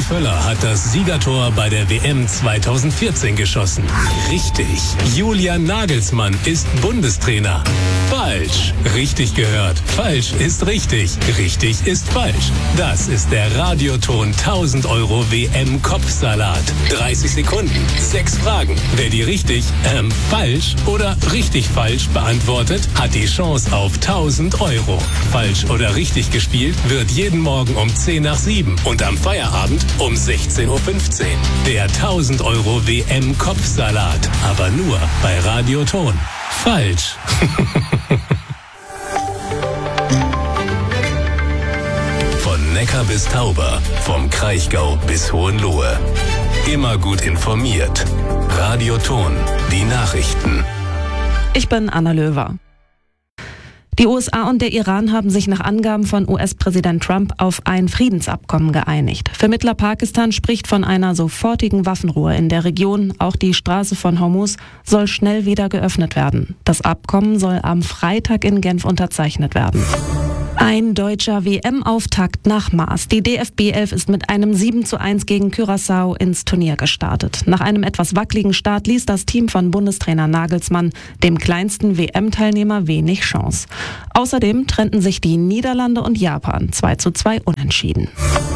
Völler hat das Siegertor bei der WM 2014 geschossen. Richtig. Julian Nagelsmann ist Bundestrainer. Falsch. Richtig gehört. Falsch ist richtig. Richtig ist falsch. Das ist der Radioton 1000 € WM Kopfsalat. 30 Sekunden, 6 Fragen. Wer die richtig, falsch oder richtig falsch beantwortet, hat die Chance auf 1000 €. Falsch oder richtig gespielt wird jeden Morgen um 10 nach 7 und am Feierabend um 16:15 Uhr. Der 1000 € WM Kopfsalat. Aber nur bei Radioton. Falsch. Von Neckar bis Tauber, vom Kraichgau bis Hohenlohe. Immer gut informiert. Radioton, die Nachrichten. Ich bin Anna Löwer. Die USA und der Iran haben sich nach Angaben von US-Präsident Trump auf ein Friedensabkommen geeinigt. Vermittler Pakistan spricht von einer sofortigen Waffenruhe in der Region. Auch die Straße von Hormuz soll schnell wieder geöffnet werden. Das Abkommen soll am Freitag in Genf unterzeichnet werden. Ein deutscher WM-Auftakt nach Maß. Die DFB 11 ist mit einem 7:1 gegen Curaçao ins Turnier gestartet. Nach einem etwas wackeligen Start ließ das Team von Bundestrainer Nagelsmann dem kleinsten WM-Teilnehmer wenig Chance. Außerdem trennten sich die Niederlande und Japan 2:2 unentschieden.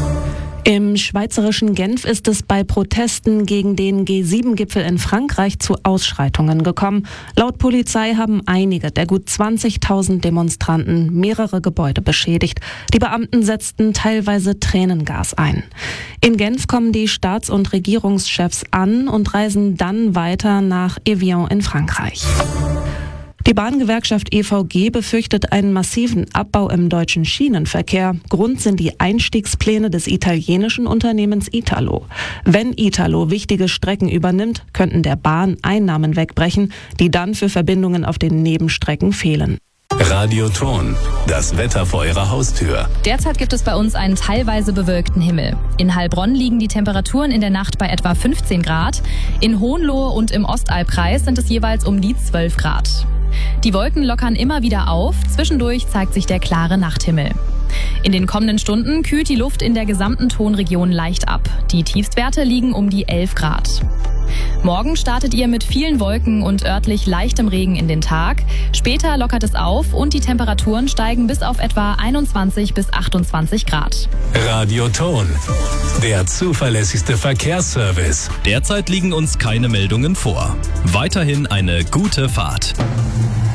Im schweizerischen Genf ist es bei Protesten gegen den G7-Gipfel in Frankreich zu Ausschreitungen gekommen. Laut Polizei haben einige der gut 20.000 Demonstranten mehrere Gebäude beschädigt. Die Beamten setzten teilweise Tränengas ein. In Genf kommen die Staats- und Regierungschefs an und reisen dann weiter nach Evian in Frankreich. Die Bahngewerkschaft EVG befürchtet einen massiven Abbau im deutschen Schienenverkehr. Grund sind die Einstiegspläne des italienischen Unternehmens Italo. Wenn Italo wichtige Strecken übernimmt, könnten der Bahn Einnahmen wegbrechen, die dann für Verbindungen auf den Nebenstrecken fehlen. Radioton, das Wetter vor Ihrer Haustür. Derzeit gibt es bei uns einen teilweise bewölkten Himmel. In Heilbronn liegen die Temperaturen in der Nacht bei etwa 15 Grad. In Hohenlohe und im Ostalbkreis sind es jeweils um die 12 Grad. Die Wolken lockern immer wieder auf, zwischendurch zeigt sich der klare Nachthimmel. In den kommenden Stunden kühlt die Luft in der gesamten Tonregion leicht ab. Die Tiefstwerte liegen um die 11 Grad. Morgen startet ihr mit vielen Wolken und örtlich leichtem Regen in den Tag. Später lockert es auf und die Temperaturen steigen bis auf etwa 21 bis 28 Grad. Radioton, der zuverlässigste Verkehrsservice. Derzeit liegen uns keine Meldungen vor. Weiterhin eine gute Fahrt.